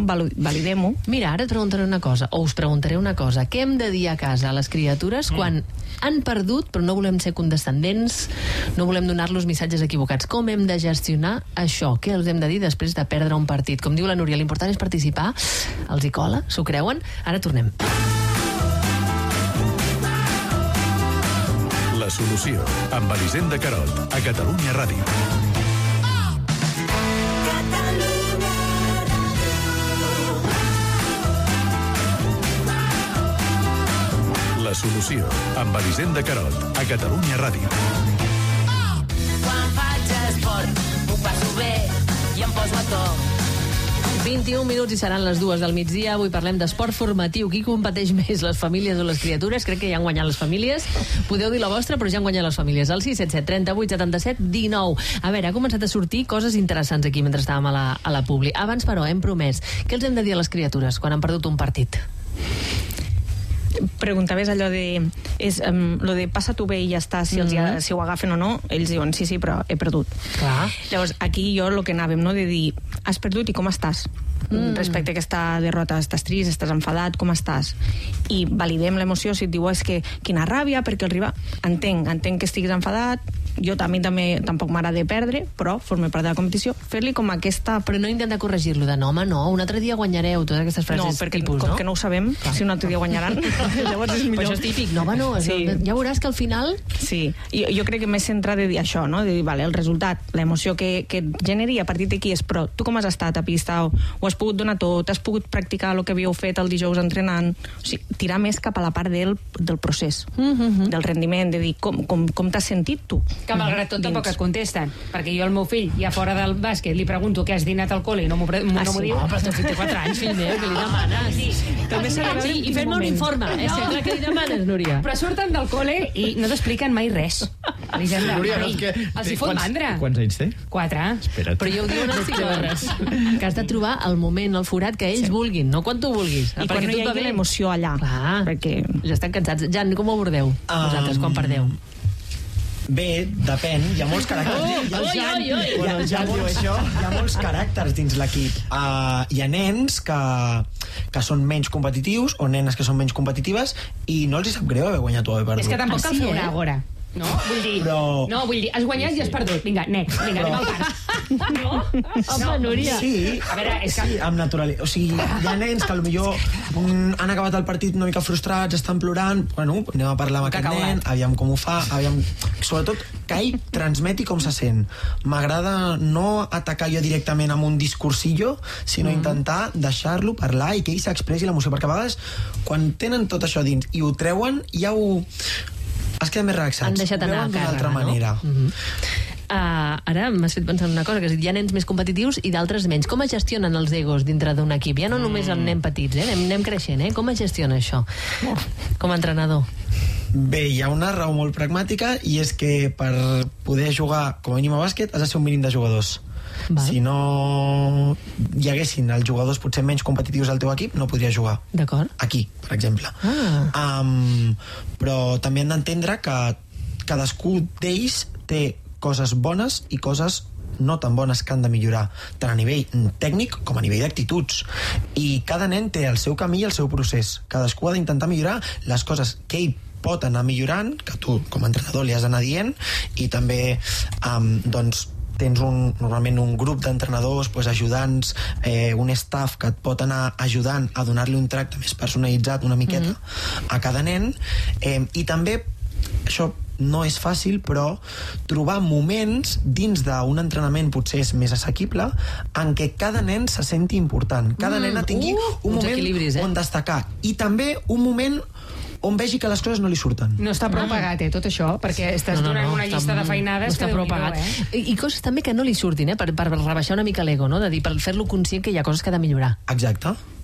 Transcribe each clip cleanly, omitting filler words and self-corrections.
validem-ho. Mira, ara et preguntaré una cosa, o us preguntaré una cosa. Què hem de dir a casa a les criatures quan han perdut, però no volem ser condescendents, no volem donar-los missatges equivocats? Com hem de gestionar això? Què els hem de dir després de perdre un partit? Com diu la Núria, l'important és participar. Els hi cola? S'ho creuen? Ara tornem. La solució, amb Elisenda Queralt, a Catalunya Ràdio. La solució, amb Elisenda Queralt, a Catalunya Ràdio. Quan faig esport, m'ho passo bé i em poso a to. 21 minuts i seran les 2 del migdia. Avui parlem d'esport formatiu. Qui competeix més, les famílies o les criatures? Crec que ja han guanyat les famílies. Podeu dir la vostra, però ja han guanyat les famílies. El 677 38 77 19. A veure, ha començat a sortir coses interessants aquí mentre estàvem a la publi. Abans, però, hem promès. Què els hem de dir a les criatures quan han perdut un partit? Preguntaves allò de lo de passa-t'ho bé i ja està, si ho agafen o no. Ells diuen sí, però he perdut. Clar. Llavors aquí jo el que anàvem, no, de dir has perdut i com estàs respecte a aquesta derrota, estàs trist, estàs enfadat, com estàs? I validem l'emoció. Si et diu és que quina ràbia perquè el rival, entenc que estiguis enfadat, jo també tampoc m'agrada perdre, però forma part de la competició, fer-li com aquesta... Però no intenta corregir-lo de no, home, no, un altre dia guanyareu, totes aquestes frases no, perquè tipus, com no? que no ho sabem, si un altre dia guanyaran llavors és millor. Però això és típic, no, home, no, sí. Ja veuràs que al final... Sí, jo crec que m'he centrat de dir això, no? De dir, vale, el resultat, l'emoció que generi a partir d'aquí és, però tu com has estat a pista, ho has pogut donar tot, has pogut practicar el que havíeu fet el dijous entrenant, o sigui, tirar més cap a la part del procés, del rendiment, de dir com t'has sentit tu. Que malgrat tot tampoc et contesten, perquè jo al meu fill, ja fora del bàsquet, li pregunto què has dinat al col·le i no m'ho diu. No, però el teu fill té 4 anys, fill meu, que li demanes? També s'ha de veure i fem-me un informe, sempre que li demanes, Núria. Però surten del col·le i no t'expliquen mai res. Núria, no, és que... Els hi fot mandra. Quants anys té? 4. Espera't. Però ja ho diuen els psicòlegs, que has de trobar el moment, el forat que ells vulguin, no quan tu vulguis. I quan no hi hagi l'emoció allà. Clar, perquè ja estan cansats. Jan, com ho abordeu vosaltres quan perdeu? Bé, depèn, hi ha molts caràcters. El Jan diu això, hi ha molts caràcters dins l'equip. Hi ha nens que són menys competitius o nenes que són menys competitives i no els hi sap greu haver guanyat o haver perdut. És que tampoc cal fer una agora. No, vull dir, has guanyat i has perdut. Vinga, next, anem al parc. No? Home, Núria. Sí, a veure, és que... sí, amb naturalitat. O sigui, hi ha nens que potser han acabat el partit una mica frustrats, estan plorant, bueno, anem a parlar amb aquest nen, aviam com ho fa, sobretot que ell transmeti com se sent. M'agrada no atacar jo directament amb un discursillo, sinó intentar deixar-lo parlar i que ell s'expressi l'emoció, perquè a vegades quan tenen tot això dins i ho treuen, ja es queden més relaxats. Han deixat anar a d'una càrrega, altra manera. Ara m'has fet pensar en una cosa, que hi ha nens més competitius i d'altres menys. Com es gestionen els egos dintre d'un equip? Ja no només amb nens petits, anem creixent, com es gestiona això? Com a entrenador. Bé, hi ha una raó molt pragmàtica i és que per poder jugar com a mínim a bàsquet has de ser un mínim de jugadors. Val. Si no hi haguessin els jugadors potser menys competitius al teu equip, no podries jugar. D'acord. Aquí, per exemple. Però també hem d'entendre que cadascú d'ells té coses bones i coses no tan bones que han de millorar, tant a nivell tècnic com a nivell d'actituds. I cada nen té el seu camí i el seu procés. Cadascú ha d'intentar millorar les coses que ell pot anar millorant, que tu com a entrenador li has d'anar dient, i també doncs tens normalment un grup d'entrenadors, ajudants, un staff que et pot anar ajudant a donar-li un tracte més personalitzat una miqueta a cada nen, i també això no és fàcil, però trobar moments dins d'un entrenament potser és més assequible en què cada nen se senti important, cada nen tingui un moment on destacar, i també un moment on vegi que les coses no li surten. No està prou pagat, tot això, perquè estàs donant una llista de feinades que prou pagat. I coses també que no li surtin, per rebaixar una mica l'ego, no? De dir, per fer-lo conscient que hi ha coses que ha de millorar. Exacte.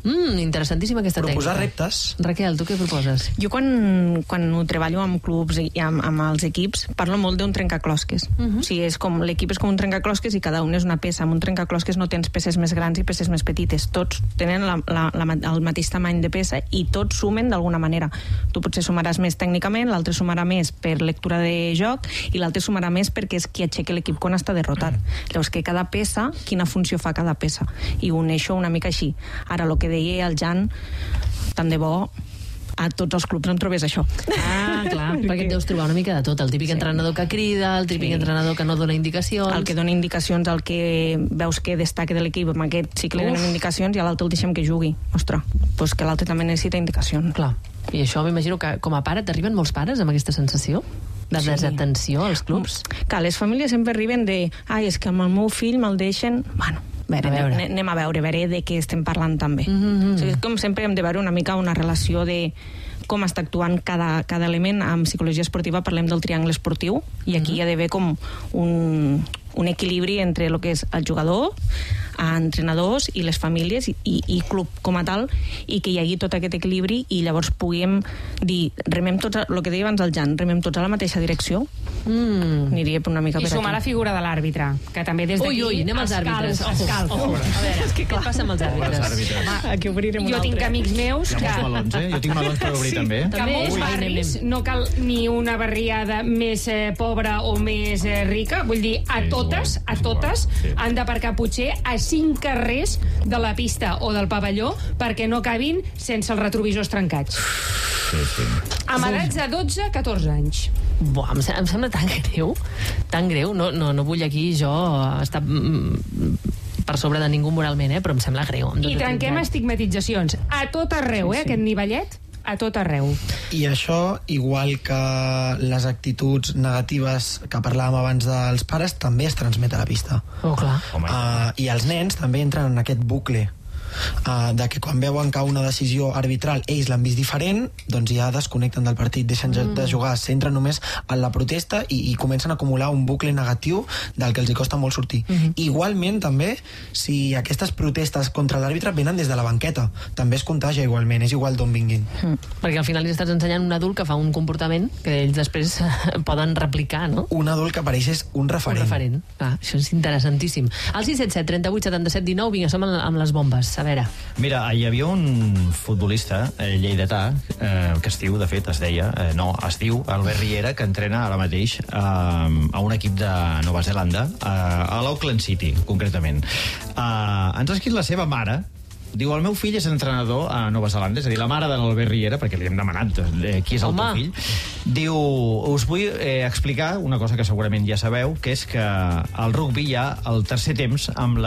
Interessantíssima aquesta Proposar tècnica. reptes. Raquel, tu què proposes? Jo quan ho treballo amb clubs i amb els equips parlo molt d'un trencaclosques. O sigui, l'equip és com un trencaclosques i cada un és una peça. Amb un trencaclosques no tens peces més grans i peces més petites. Tots tenen el mateix tamany de peça i tots sumen d'alguna manera. Tu potser sumaràs més tècnicament, l'altre sumarà més per lectura de joc i l'altre sumarà més perquè és qui aixeca l'equip quan està derrotat. Llavors que cada peça, quina funció fa cada peça. I uneixo una mica així. Ara, el que deia el Jan, tant de bo a tots els clubs en trobés això. Ah, clar, perquè et deus trobar una mica de tot. El típic entrenador que crida, el típic entrenador que no dona indicacions... El que dona indicacions, el que veus que destaca de l'equip, amb aquest sí que li donem indicacions i a l'altre el deixem que jugui. Ostres, doncs que l'altre també necessita indicacions. Clar. I això m'imagino que com a pare t'arriben molts pares amb aquesta sensació de desatenció als clubs. Clar, les famílies sempre arriben de és que amb el meu fill me'l deixen... Bueno, anem a veure de què estem parlant també. O sigui, com sempre hem de veure una mica una relació de com està actuant cada element. En psicologia esportiva parlem del triangle esportiu i aquí hi ha d'haver com un equilibri entre el que és el jugador, entrenadors i les famílies i club com a tal, i que hi hagi tot aquest equilibri i llavors puguem dir, remem tots, el que deia abans el Jan, remem tots a la mateixa direcció. Aniria una mica per aquí. I sumar la figura de l'àrbitre, que també des d'aquí... Ui, anem als àrbitres. Escalf. A veure, què passa amb els àrbitres? Aquí obrirem Jo tinc amics meus Hi ha molts melons, eh? Jo tinc melons per obrir també. que a molts barris no cal ni una barriada més pobra o més rica, vull dir, a totes han d'aparcar potser a 5 carrers de la pista o del pavelló perquè no cabin sense els retrovisors trencats. Amb edats de 12-14 anys. Buah, em sembla tan greu. No vull aquí jo estar per sobre de ningú moralment, però em sembla greu. I trenquem estigmatitzacions. A tot arreu, aquest nivellet, a tot arreu. I això, igual que les actituds negatives que parlàvem abans dels pares, també es transmet a la pista. Oh, clar. I els nens també entren en aquest bucle de que quan veuen que una decisió arbitral ells l'han vist diferent, doncs ja desconnecten del partit, deixen de jugar, s'entren només en la protesta i comencen a acumular un bucle negatiu del que els hi costa molt sortir. Igualment també, si aquestes protestes contra l'àrbitre venen des de la banqueta, també es contagia igualment, és igual d'on vinguin. Perquè al final li estàs ensenyant un adult que fa un comportament que ells després poden replicar, no? Un adult que apareix és un referent. Un referent. Clar, això és interessantíssim. Al 677 38 77 19, vinga, som amb les bombes. A veure. Mira, hi havia un futbolista lleidatà que es diu Albert Riera, que entrena ara mateix a un equip de Nova Zelanda, a l'Auckland City, concretament. Ens ha escrit la seva mare. Diu, el meu fill és entrenador a Nova Zelanda, és a dir, la mare de l'Albert Riera, perquè li hem demanat qui és el teu fill. Diu, us vull explicar una cosa que segurament ja sabeu, que és que al rugby hi ha el tercer temps amb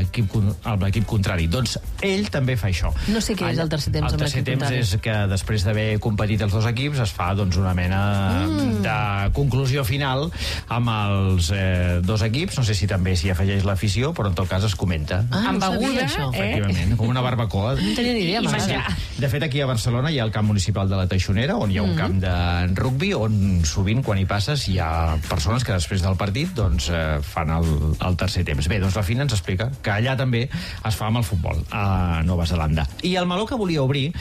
l'equip contrari. Doncs ell també fa això. No sé què és el tercer temps amb l'equip contrari. El tercer temps és que després d'haver competit els dos equips es fa doncs una mena de conclusió final amb els dos equips. No sé si també s'hi afegeix l'afició, però en tot cas es comenta. Amb beguda, efectivament, com una barbacoa. No tenia ni idea, De fet, aquí a Barcelona hi ha el camp municipal de la Teixonera, on hi ha un camp de rugby, on sovint, quan hi passes, hi ha persones que després del partit doncs, fan el tercer temps. Bé, doncs la Fina ens explica que allà també es fa amb el futbol, a Nova Zelanda. I el meló que volia obrir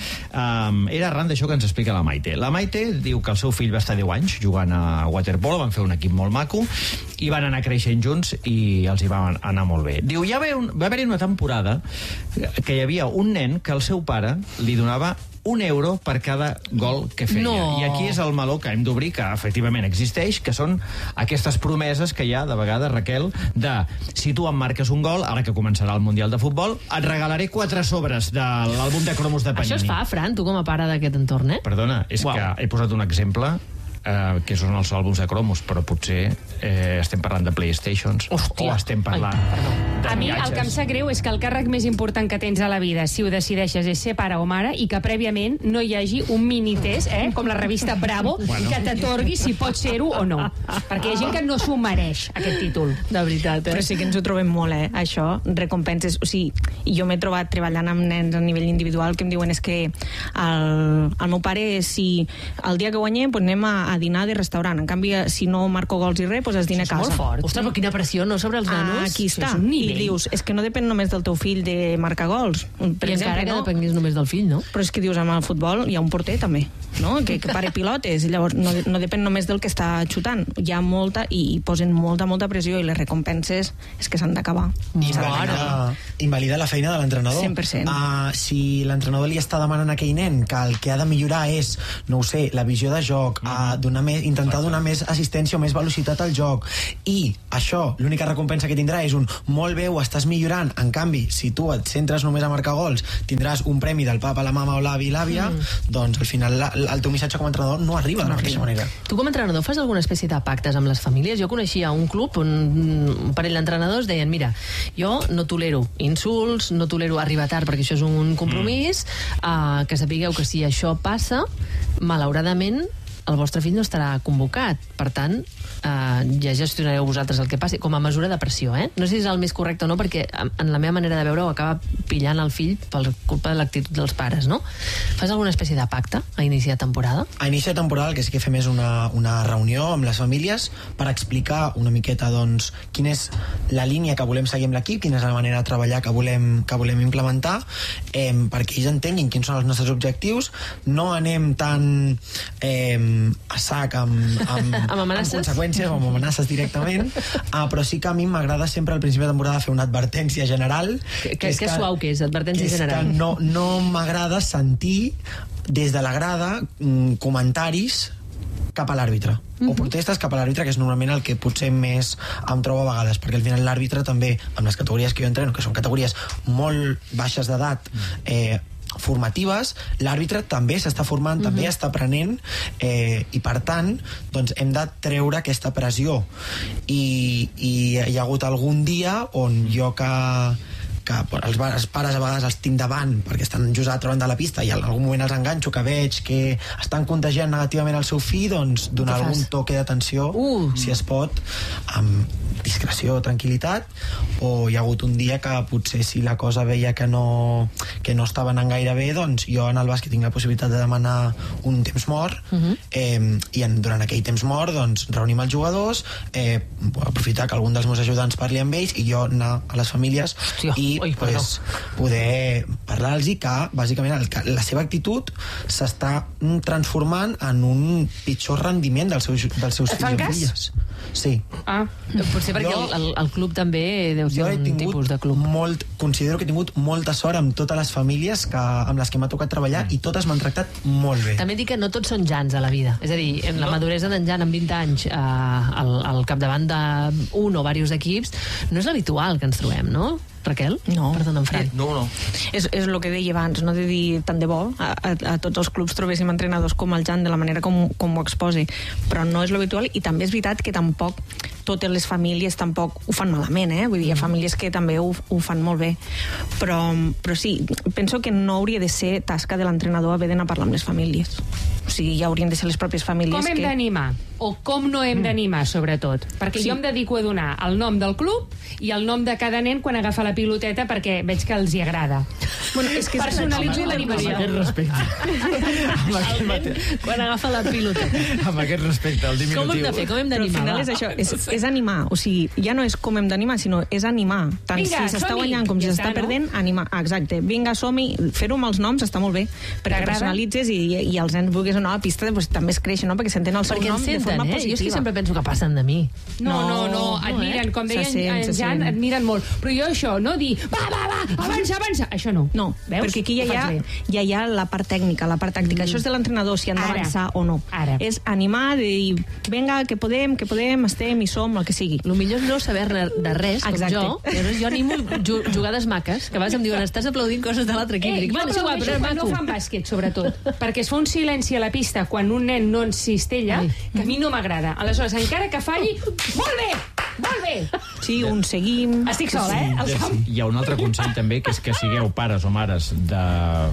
era arran d'això que ens explica la Maite. La Maite diu que el seu fill va estar 10 anys jugant a waterpolo, van fer un equip molt maco, i van anar creixent junts i els hi va anar molt bé. Diu, va haver-hi una temporada que hi havia un nen que el seu pare li donava €1 per cada gol que feia. No. I aquí és el meló que hem d'obrir, que efectivament existeix, que són aquestes promeses que hi ha, de vegades, Raquel, de si tu em marques un gol, ara que començarà el Mundial de Futbol, et regalaré 4 sobres de l'àlbum de cromos de Panini. Això es fa, Fran, tu com a pare d'aquest entorn, Perdona, és que he posat un exemple que són els àlbums de cromos, però potser estem parlant de PlayStations. Hòstia. O estem parlant de A mi el que em sap greu és que el càrrec més important que tens a la vida, si ho decideixes, és ser pare o mare, i que prèviament no hi hagi un minitest, com la revista Bravo, que t'atorgui si pots ser-ho o no. Perquè hi ha gent que no s'ho mereix, aquest títol. De veritat, Però sí que ens ho trobem molt, això, recompenses. O sigui, jo m'he trobat treballant amb nens a nivell individual que em diuen és que el meu pare, si el dia que guanyem, doncs anem a dinar de restaurant. En canvi, si no marco gols i res, doncs es dina a casa. Molt fort. Ostres, però quina pressió, no?, sobre els nanos. Aquí està. És un I nivell. dius, és que no depèn només del teu fill de marcar gols. Per I exemple, encara que no? depengués només del fill, no? Però és que dius, amb el futbol hi ha un porter també, no? que pare pilotes, i llavors no depèn només del que està xutant. Hi ha molta, i posen molta pressió, i les recompenses és que s'han d'acabar. Invalida la feina de l'entrenador. 100%. Si l'entrenador li està demanant a aquell nen que el que ha de millorar és, no ho sé, la visió de joc, intentar donar més assistència o més velocitat al joc, i això, l'única recompensa que tindrà és un molt bé, ho estàs millorant. En canvi, si tu et centres només a marcar gols, tindràs un premi del papa, la mama o l'avi i l'àvia, doncs al final el teu missatge com a entrenador no arriba de la mateixa manera. Tu com a entrenador fas alguna espècie de pactes amb les famílies? Jo coneixia un club on un parell d'entrenadors deien, mira, jo no tolero insults, no tolero arribar tard perquè això és un compromís, que sapigueu que si això passa, malauradament el vostre fill no estarà convocat. Per tant, ja gestionareu vosaltres el que passi, com a mesura de pressió, eh? No sé si és el més correcte o no, perquè en la meva manera de veure-ho acaba pillant el fill per culpa de l'actitud dels pares, no? Fas alguna espècie de pacte a inici de temporada? A inici de temporada el que sí que fem és una reunió amb les famílies per explicar una miqueta, doncs, quina és la línia que volem seguir amb l'equip, quina és la manera de treballar que volem implementar, perquè ells entenguin quins són els nostres objectius. No anem tan a sac amb conseqüències o amb amenaces directament, però sí que a mi m'agrada sempre al principi de temporada fer una advertència general. Que suau que és, advertència general. És que no m'agrada sentir des de la grada comentaris cap a l'àrbitre, o protestes cap a l'àrbitre, que és normalment el que potser més em trobo a vegades, perquè al final l'àrbitre també, amb les categories que jo entreno, que són categories molt baixes d'edat, formatives, l'àrbitre també s'està formant, també està aprenent, i per tant doncs hem de treure aquesta pressió, i hi ha hagut algun dia on jo que els pares a vegades els tinc davant perquè estan just a l'altra banda de la pista i en algun moment els enganxo, que veig que estan contagiant negativament el seu fill, doncs donar algun toque d'atenció, si es pot, amb discreció, tranquil·litat. O hi ha hagut un dia que potser si la cosa veia que no estava anant gaire bé, doncs jo en el bàsquet tinc la possibilitat de demanar un temps mort, i durant aquell temps mort doncs reunim els jugadors, aprofitar que algun dels meus ajudants parli amb ells i jo anar a les famílies i poder parlar-los que bàsicament la seva actitud s'està transformant en un pitjor rendiment dels seus fills i filles. Sí. Potser perquè el club també deu ser un tipus de club. Considero que he tingut molta sort amb totes les famílies amb les que m'ha tocat treballar, i totes m'han tractat molt bé. També dic que no tots són Jans a la vida. És a dir, en la maduresa d'en Jan amb 20 anys al capdavant d'un o diversos equips, no és l'habitual que ens trobem, no? Raquel? No. Perdona, en Fran. No. És el que deia abans, no de dir tant de bo a tots els clubs trobéssim entrenadors com el Jan de la manera com ho exposi, però no és l'habitual, i també és veritat que tampoc totes les famílies tampoc ho fan malament, vull dir, hi ha famílies que també ho fan molt bé, però sí, penso que no hauria de ser tasca de l'entrenador haver d'anar a parlar amb les famílies. O sigui, ja haurien de ser les pròpies famílies com hem d'animar? O com no hem d'animar, sobretot? Perquè jo em dedico a donar el nom del club i el nom de cada nen quan agafa la piloteta, perquè veig que els hi agrada. Bueno, és que personalitzo l'animació. Amb aquest respecte. Quan agafa la piloteta. Amb aquest respecte, el diminutiu. Com hem de fer? Com hem Però al d'animar? final és això, és animar. O sigui, ja no és com hem d'animar, sinó és animar. Tant Vinga, si s'està som-hi. guanyant com si Ja s'està està, no? perdent, animar. Exacte. Vinga, som-hi. Fer-ho amb els noms està molt bé, perquè T'agrada? personalitzes i els nens vulguis o no a la pista, doncs, també es creixen, no? Perquè s'entén el seu Perquè nom ens de senten, forma Jo és que positiva. sempre penso que passen de mi. No, admiren, com deia en Jan, admiren molt. Però jo això, no dir, va, avança, això no. No, veus? perquè aquí Ho faig bé. ja hi ha la part tècnica, la part tàctica. Això és de l'entrenador, si han Ara. d'avançar o no. Ara. És animar, de dir, vinga, que podem, estem, hi som, el que sigui. El millor és no saber de res, com Exacte. jo. Llavors jo animo jugades maques, que a vegades em diuen, estàs aplaudint coses de l'altre equip. I dic, Jo bueno, és igual, però és quan no maco. fan bàsquet, sobretot, perquè es fa un silenci a la pista quan un nen no encistella, que a mi no m'agrada. Aleshores, encara que falli, molt bé! Sí, un seguim... Estic sola, al camp. Hi ha un altre consell també, que és que sigueu pares o mares de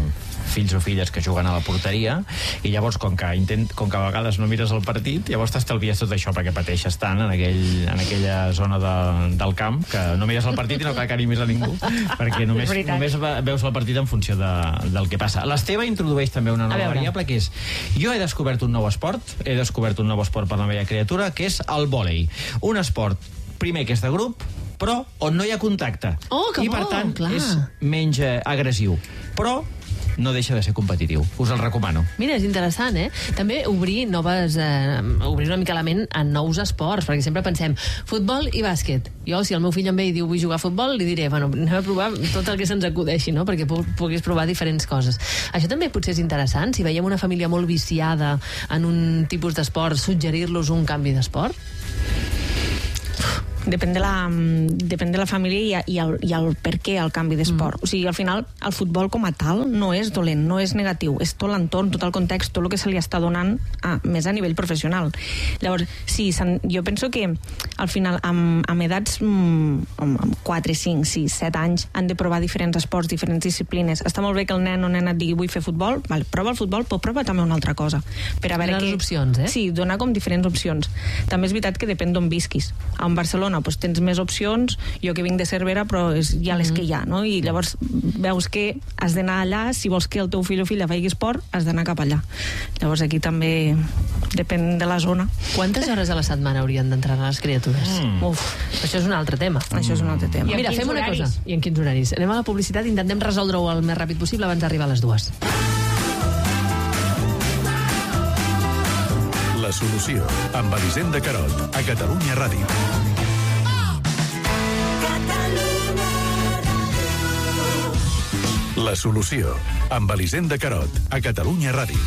fills o filles que juguen a la porteria, i llavors, com que a vegades no mires el partit, llavors t'estalvies tot això, perquè pateixes tant en aquella zona del camp, que no mires el partit i no cal que animis a ningú, perquè només veus el partit en funció del que passa. L'Esteve introdueix també una nova variable, que és: jo he descobert un nou esport per la meva criatura, que és el vòlei. Un esport, primer, que és de grup, però on no hi ha contacte. I, per tant, és menys agressiu. Però no deixa de ser competitiu. Us el recomano. Mira, és interessant, eh? També obrir una mica la ment a nous esports, perquè sempre pensem futbol i bàsquet. Jo, si el meu fill em ve i diu vull jugar a futbol, li diré, bueno, anem a provar tot el que se'ns acudeixi, no? Perquè puguis provar diferents coses. Això també potser és interessant, si veiem una família molt viciada en un tipus d'esport, suggerir-los un canvi d'esport? Depèn de la família i el per què el canvi d'esport. O sigui, al final, el futbol com a tal no és dolent, no és negatiu, és tot l'entorn, tot el context, tot el que se li està donant més a nivell professional. Llavors, sí, jo penso que al final, amb edats amb 4, 5, 6, 7 anys, han de provar diferents esports, diferents disciplines. Està molt bé que el nen o nena et digui vull fer futbol, prova el futbol, però prova també una altra cosa. Per a veure les opcions, eh? Sí, donar com diferents opcions. També és veritat que depèn d'on visquis. A Barcelona doncs tens més opcions, jo que vinc de Cervera però hi ha les que hi ha, no? I llavors veus que has d'anar allà, si vols que el teu fill o filla faci esport, has d'anar cap allà. Llavors aquí també depèn de la zona. Quantes hores a la setmana haurien d'entrenar les criatures? Això és un altre tema. Això és un altre tema. Mira, fem una cosa. I en quins horaris? Anem a la publicitat i intentem resoldre-ho el més ràpid possible abans d'arribar a les 2. La solució, amb Elisenda Carot, a Catalunya Ràdio. La solució, amb Elisenda Carot, a Catalunya Ràdio.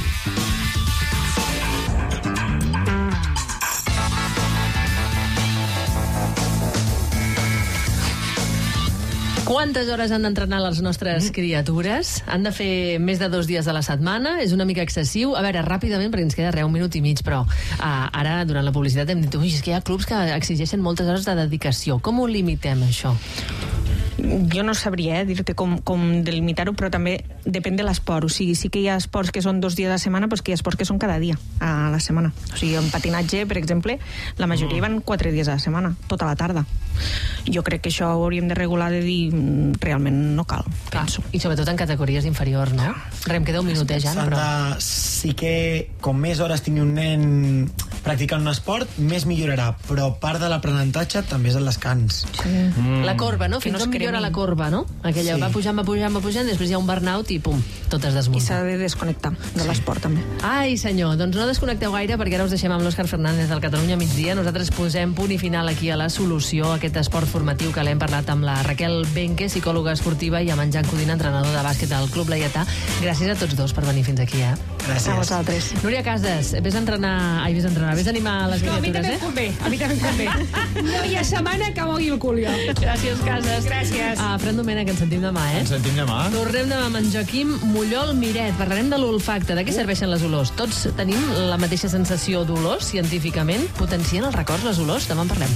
Quantes hores han d'entrenar les nostres criatures? Han de fer més de 2 dies a la setmana? És una mica excessiu? A veure, ràpidament, perquè ens queda un minut i mig, però ara, durant la publicitat, hem dit és que hi ha clubs que exigeixen moltes hores de dedicació. Com ho limitem, això? Jo no sabria dir-te com delimitar-ho, però també depèn de l'esport. O sigui, sí que hi ha esports que són 2 dies a la setmana, però que hi ha esports que són cada dia a la setmana. O sigui, en patinatge, per exemple, la majoria van 4 dies a la setmana, tota la tarda. Jo crec que això ho hauríem de regular, de dir realment no cal, penso. I sobretot en categories inferiors, no? Em queda un minutet ja, però... Sí que com més hores tingui un nen practicant un esport, més millorarà, però part de l'aprenentatge també és el descans. La corba, no? Fins on millora la corba, no? Aquella va pujant, després hi ha un burnout i pum, tot es desmunta. I s'ha de desconnectar de l'esport, també. Ai, senyor, doncs no desconnecteu gaire, perquè ara us deixem amb l'Òscar Fernández del Catalunya Migdia. Nosaltres posem punt i final aquí a La Solució, aquest esport formatiu que l'hem parlat amb la Raquel Benque, psicòloga esportiva, i amb en Jan Codina, entrenador de bàsquet del Club Laietà. Gràcies a tots dos per venir fins aquí, Gràcies. A vosaltres. Núria Casas, vés a animar les criatures, A mi també em convé. No hi ha setmana que mogui el cul, jo. Gràcies, Casas. Gràcies. Fran Domènech, ens sentim demà, Ens sentim demà. Tornem demà amb en Joaquim Mollol Miret. Parlarem de l'olfacte, de què serveixen les olors. Tots tenim la mateixa sensació d'olors, científicament. Potencien els records, les olors? Demà en parlem.